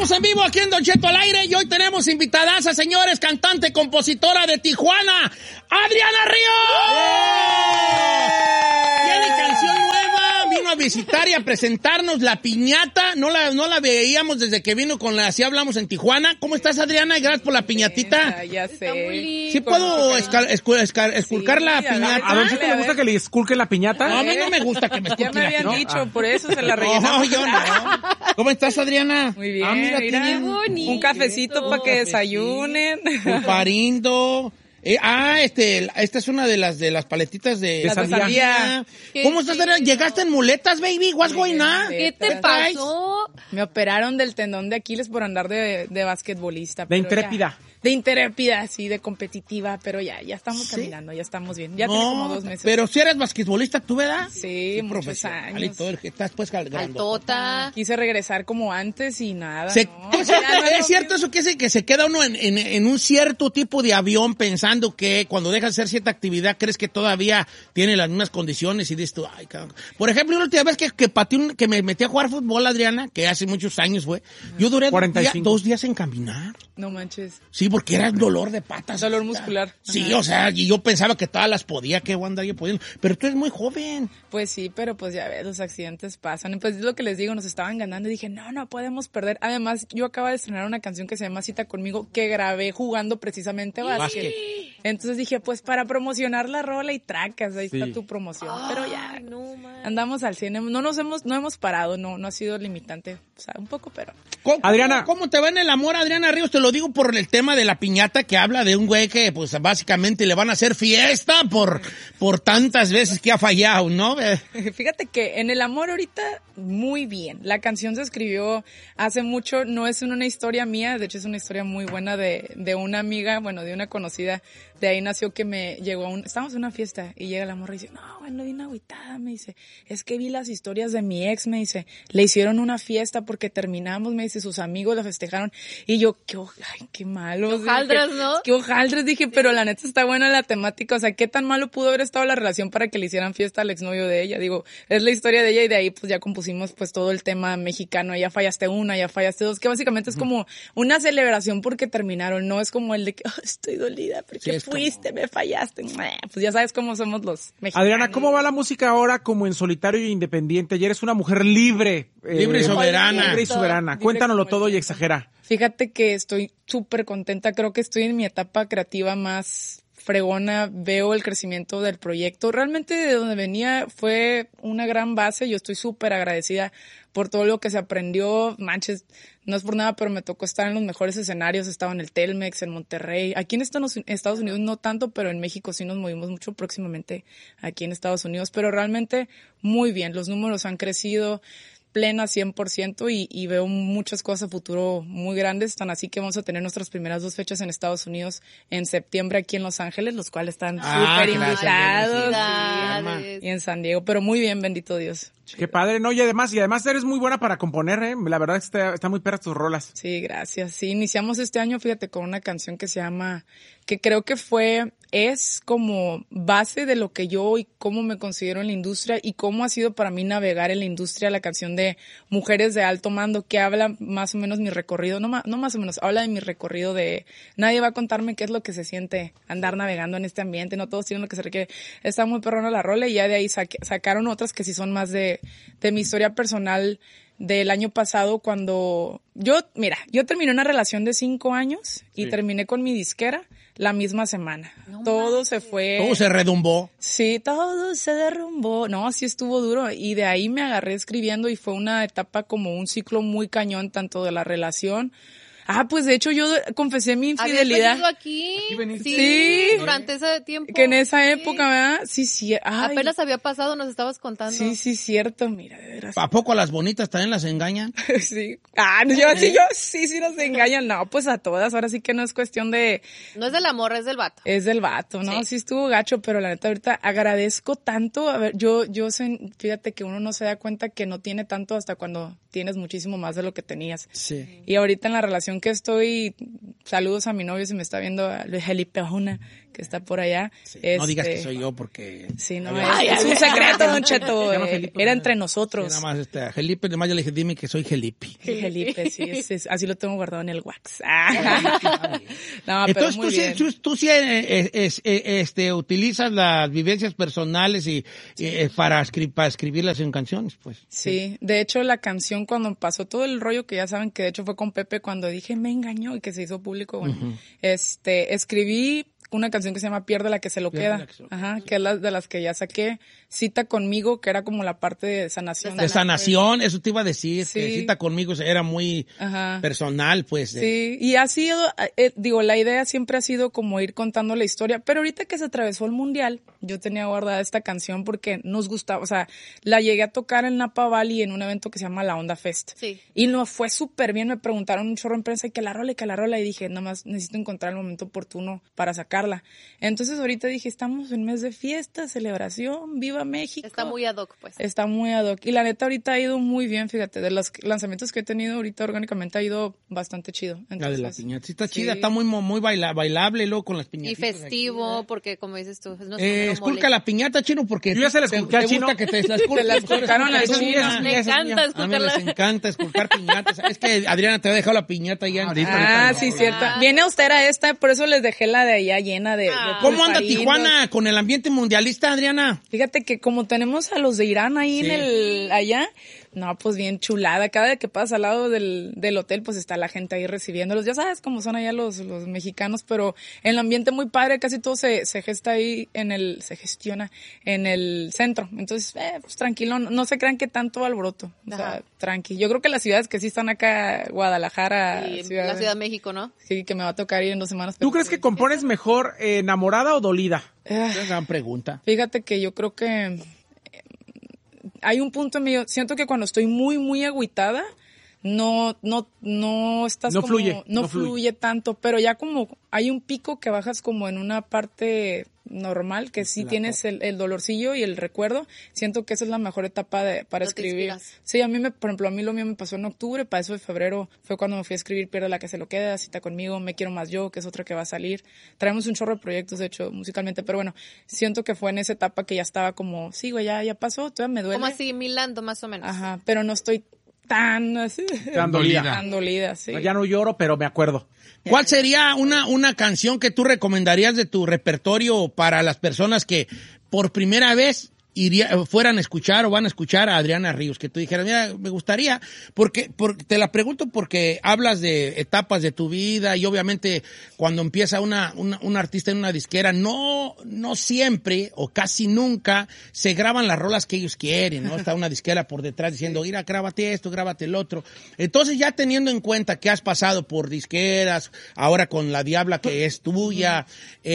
Estamos en vivo aquí en Don Cheto al aire y hoy tenemos invitadas a señores, cantante, compositora de Tijuana, Adriana Ríos. Tiene canción nueva, vino a visitar y a presentarnos La Piñata. No la veíamos desde que vino con la Así Hablamos en Tijuana. ¿Cómo estás, Adriana? Y gracias por la piñatita. Ya sé. Está muy lindo. ¿Sí puedo esculcar la piñata? ¿A Don Cheto le gusta que le esculquen la piñata? No, a mí no me gusta que me esculquen. Ya me habían dicho, por eso se la No, rellenamos. yo no. ¿Cómo estás, Adriana? Muy bien, Mira, mira, tiene un cafecito para que desayunen. Pulparindo. Esta es una de las paletitas de sandía. ¿Cómo estás, Adriana? ¿Llegaste en muletas, baby? What's going on? ¿Qué te pasó? Me operaron del tendón de Aquiles por andar de basquetbolista. De intrépida. De intrépida, sí, de competitiva, pero ya estamos caminando, ya estamos bien. Ya tiene como 2 meses. Pero si eres basquetbolista, ¿tú, verdad? Sí, muchos profesional y años. todo el que estás pues grande. Altota. Quise regresar como antes y nada, ¿no? ¿Es cierto eso que se queda uno en un cierto tipo de avión pensando que cuando dejas de hacer cierta actividad crees que todavía tiene las mismas condiciones y dices tú, ay, cabrón. Por ejemplo, la última vez que me metí a jugar fútbol, Adriana, que hace muchos años fue, yo duré 2 días en caminar. No manches. Sí, porque era un dolor de patas. Dolor muscular. Sí, Ajá. o sea, y yo pensaba que todas las podía, que voy a andar yo pudiendo. Pero tú eres muy joven. Pues sí, pero pues ya ves, los accidentes pasan. Pues es lo que les digo, nos estaban ganando y dije, no podemos perder. Además, yo acabo de estrenar una canción que se llama Cita Conmigo, que grabé jugando precisamente básquet. Entonces dije, pues para promocionar la rola y tracas, ahí está tu promoción. Pero ya, andamos al 100, no hemos parado, no ha sido limitante, o sea, un poco, pero... Adriana. ¿Cómo te va en el amor, Adriana Ríos? Te lo digo por el tema de la piñata que habla de un güey que, pues, básicamente le van a hacer fiesta por tantas veces que ha fallado, ¿no? Fíjate que en el amor ahorita, muy bien. La canción se escribió hace mucho, no es una historia mía, de hecho es una historia muy buena de una amiga, bueno, de una conocida. De ahí nació que me llegó estábamos en una fiesta y llega la morra y dice, no, bueno, vine agüitada, me dice, es que vi las historias de mi ex, me dice, le hicieron una fiesta porque terminamos, me dice, sus amigos la festejaron, y yo, qué malo. Qué hojaldras, ¿no? Qué hojaldras, dije, pero la neta está buena la temática, o sea, qué tan malo pudo haber estado la relación para que le hicieran fiesta al exnovio de ella, digo, es la historia de ella y de ahí pues ya compusimos pues todo el tema mexicano, ya fallaste una, ya fallaste dos, que básicamente es como una celebración porque terminaron, no es como el de que, estoy dolida porque fuiste, me fallaste. Pues ya sabes cómo somos los mexicanos. Adriana, ¿cómo va la música ahora como en solitario e independiente? Ya eres una mujer libre. Libre y soberana. Libre y soberana. Cuéntanoslo todo y exagera. Fíjate que estoy súper contenta. Creo que estoy en mi etapa creativa más fregona. Veo el crecimiento del proyecto. Realmente de donde venía fue una gran base. Yo estoy súper agradecida por todo lo que se aprendió. Manches, no es por nada, pero me tocó estar en los mejores escenarios. Estaba en el Telmex, en Monterrey. Aquí en Estados Unidos no tanto, pero en México sí nos movimos mucho próximamente aquí en Estados Unidos. Pero realmente muy bien. Los números han crecido plena 100% y veo muchas cosas a futuro muy grandes, tan así que vamos a tener nuestras primeras 2 fechas en Estados Unidos en septiembre aquí en Los Ángeles, los cuales están súper invitados y en San Diego, pero muy bien, bendito Dios. Qué padre, ¿no? Y además eres muy buena para componer, ¿eh? La verdad está muy perras tus rolas. Sí, gracias. Sí, iniciamos este año, fíjate, con una canción que se llama, que creo que es como base de lo que yo y cómo me considero en la industria y cómo ha sido para mí navegar en la industria, la canción de Mujeres de Alto Mando, que habla más o menos mi recorrido, no más o menos, habla de mi recorrido de nadie va a contarme qué es lo que se siente andar navegando en este ambiente, no todos tienen lo que se requiere. Está muy perrona la rola y ya de ahí sacaron otras que sí son más de mi historia personal del año pasado cuando yo terminé una relación de 5 años y terminé con mi disquera la misma semana. Todo se fue. Todo se redumbó. Sí, todo se derrumbó. No, sí estuvo duro y de ahí me agarré escribiendo y fue una etapa como un ciclo muy cañón tanto de la relación. Pues de hecho yo confesé mi infidelidad. ¿Habías venido aquí? Sí. Durante ese tiempo. Que en esa época, ¿verdad? Sí. Apenas había pasado, nos estabas contando. Sí, cierto, mira, de veras. ¿A poco a las bonitas también las engañan? Sí. Sí nos engañan. No, pues a todas. Ahora sí que no es cuestión de... No es del amor, es del vato. Es del vato, ¿no? Sí estuvo gacho, pero la neta ahorita agradezco tanto. A ver, fíjate que uno no se da cuenta que no tiene tanto hasta cuando tienes muchísimo más de lo que tenías. Sí. Y ahorita en la relación que estoy, saludos a mi novio si me está viendo, a Luis Felipe Ojuna, que está por allá. Sí, no digas que soy yo porque... Sí, no, es un secreto, Don Cheto. Era entre nosotros. Sí, nada más, Felipe, además yo le dije, dime que soy Felipe. Felipe, sí, así lo tengo guardado en el wax. No, entonces pero muy bien. tú sí utilizas las vivencias personales y para escribirlas en canciones, pues. Sí, de hecho la canción cuando pasó todo el rollo que ya saben que de hecho fue con Pepe cuando dije me engañó y que se hizo público, bueno, escribí una canción que se llama Pierde la que se lo queda, que es la de las que ya saqué. Cita conmigo, que era como la parte de sanación. De sanación, eso te iba a decir, Sí. que Cita conmigo era muy personal, pues. Sí, y ha sido, la idea siempre ha sido como ir contando la historia, pero ahorita que se atravesó el Mundial, yo tenía guardada esta canción porque nos gustaba, o sea, la llegué a tocar en Napa Valley en un evento que se llama La Onda Fest. Sí. Y nos fue súper bien, me preguntaron un chorro en prensa, y que la rola, y dije, nada más necesito encontrar el momento oportuno para sacarla. Entonces ahorita dije, estamos en mes de fiesta, celebración, viva México. Está muy ad hoc, pues. Está muy ad hoc. Y la neta ahorita ha ido muy bien, fíjate, de los lanzamientos que he tenido ahorita orgánicamente ha ido bastante chido. Entonces, la de la piñata. Sí, está sí. chida, está muy bailable luego con las piñatas. Y festivo, porque como dices tú, es nuestro esculca la piñata, Chino, porque yo ya se la esculqué al Chino. Gusta que te la esculques. Te la esculcaron al Chino. Me encanta A mí esculcarla. les encanta esculcar piñatas. Es que Adriana te había dejado la piñata ya. Ahorita. Sí, cierto. Viene austera esta, por eso les dejé la de allá llena de ¿Cómo anda pulparinos. Tijuana con el ambiente mundialista, Adriana? Fíjate que como tenemos a los de Irán ahí Sí. allá, no, pues bien chulada. Cada vez que pasas al lado del hotel, pues está la gente ahí recibiéndolos. Ya sabes cómo son allá los mexicanos, pero el ambiente muy padre, casi todo se gesta ahí se gestiona en el centro. Entonces, pues tranquilo, no se crean que tanto alboroto. O sea, tranqui. Yo creo que las ciudades que sí están acá, Guadalajara, Y la Ciudad de México, ¿no? Sí, que me va a tocar ir en 2 semanas. ¿Tú crees que compones mejor enamorada o dolida? Es una gran pregunta. Fíjate que yo creo que hay un punto en medio. Siento que cuando estoy muy, muy agüitada, no estás No como, fluye, no no fluye. fluye tanto, pero ya como hay un pico que bajas como en una parte normal, que sí tienes el dolorcillo y el recuerdo. Siento que esa es la mejor etapa para No te escribir. inspiras. Sí, por ejemplo, a mí lo mío me pasó en octubre, para eso de febrero fue cuando me fui a escribir Pierde la que se lo queda, Cita conmigo, Me quiero más yo, que es otra que va a salir. Traemos un chorro de proyectos, de hecho, musicalmente, pero bueno, siento que fue en esa etapa que ya estaba como, sí, güey, ya pasó, todavía me duele. Como asimilando, más o menos. Ajá, pero no estoy tan así. Tan dolida. Tan dolida, sí. Ya no lloro, pero me acuerdo. ¿Cuál sería una canción que tú recomendarías de tu repertorio para las personas que por primera vez fueran a escuchar o van a escuchar a Adriana Ríos? Que tú dijeras, mira, me gustaría, porque te la pregunto porque hablas de etapas de tu vida y obviamente cuando empieza un artista en una disquera, no siempre o casi nunca se graban las rolas que ellos quieren, ¿no? Está una disquera por detrás diciendo, mira, grábate esto, grábate el otro. Entonces ya teniendo en cuenta que has pasado por disqueras, ahora con La Diabla que es tuya,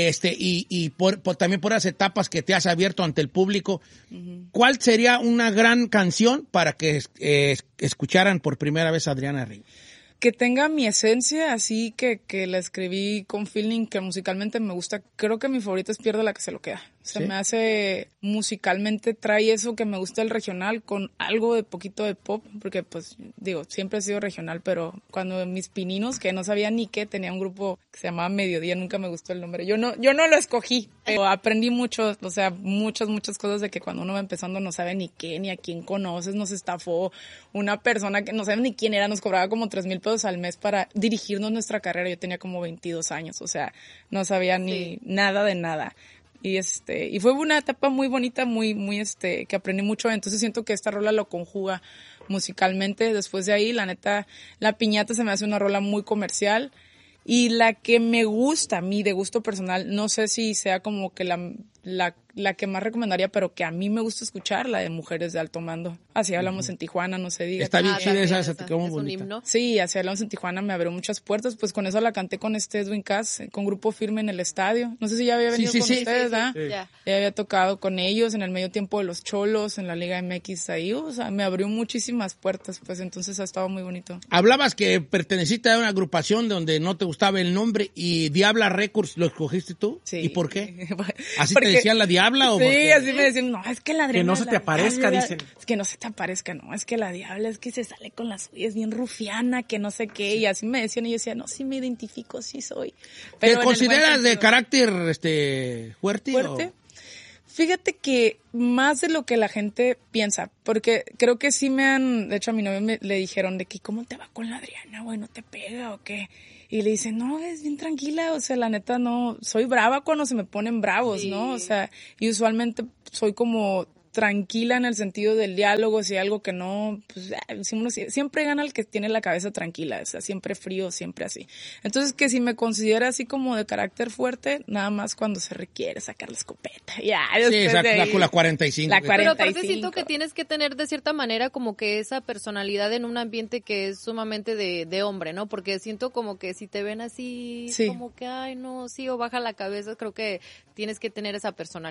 y también por las etapas que te has abierto ante el público, ¿cuál sería una gran canción para que escucharan por primera vez a Adriana Ríos? Que tenga mi esencia, así que la escribí con feeling, que musicalmente me gusta. Creo que mi favorita es Pierde la que se lo queda. Se me hace, musicalmente trae eso que me gusta el regional con algo de poquito de pop, porque pues digo, siempre he sido regional, pero cuando mis pininos, que no sabía ni qué, tenía un grupo que se llamaba Mediodía, nunca me gustó el nombre. Yo no lo escogí, pero aprendí mucho, o sea, muchas cosas de que cuando uno va empezando no sabe ni qué, ni a quién conoces, nos estafó una persona que no sabe ni quién era, nos cobraba como 3,000 pesos al mes para dirigirnos nuestra carrera. Yo tenía como 22 años, o sea, no sabía ni nada de nada. Y fue una etapa muy bonita, muy que aprendí mucho. Entonces siento que esta rola lo conjuga musicalmente. Después de ahí, la neta, La Piñata se me hace una rola muy comercial. Y la que me gusta a mí, de gusto personal, no sé si sea como que la que más recomendaría, pero que a mí me gusta escuchar, la de Mujeres de Alto Mando. Así hablamos en Tijuana, no se diga. Está bien chida esa, también te quedó muy es un bonita. himno. Sí, así hablamos en Tijuana, me abrió muchas puertas. Pues con eso la canté con Edwin Cass, con Grupo Firme en el estadio. No sé si ya había venido con ustedes, ¿ah? Sí. Ya. Ya había tocado con ellos en el medio tiempo de los Cholos, en la Liga MX ahí. O sea, me abrió muchísimas puertas, pues entonces ha estado muy bonito. Hablabas que perteneciste a una agrupación donde no te gustaba el nombre y Diabla Records lo escogiste tú. Sí. ¿Y por qué? Porque decían la diabla o sí, porque... así me decían, no, es que la Adriana Que no se es te la aparezca, diabla. dicen. Es que no se te aparezca, no, es que la diabla es que se sale con las suyas, bien rufiana, que no sé qué, y así me decían, y yo decía, no, sí me identifico, sí soy. ¿Te en el consideras buen de sentido. carácter fuerte? ¿Fuerte? Fíjate que más de lo que la gente piensa, porque creo que sí de hecho a mi novio le dijeron de que ¿cómo te va con la Adriana, güey? ¿No te pega o qué? Y le dicen, no, es bien tranquila, o sea, la neta no, soy brava cuando se me ponen bravos, Sí. ¿no? O sea, y usualmente soy como tranquila en el sentido del diálogo, si hay algo que no, pues siempre gana el que tiene la cabeza tranquila, o sea, siempre frío, siempre así. Entonces, que si me considera así como de carácter fuerte, nada más cuando se requiere sacar la escopeta. Ya, Sí, con la 45. La que- Pero aparte 45. siento que tienes que tener de cierta manera como que esa personalidad en un ambiente que es sumamente de hombre, ¿no? Porque siento como que si te ven así, Sí. como que, ay, no, sí, o baja la cabeza, creo que tienes que tener esa personalidad.